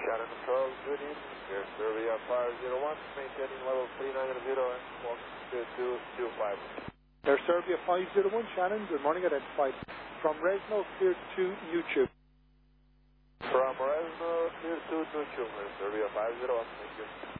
Shannon 12, good evening. Air Serbia 501, maintaining level 3900 and walking to 225. Air Serbia 501, Shannon, good morning, identified. From Resno, clear to YouTube. From Resno, clear to YouTube, Air Serbia 501, thank you.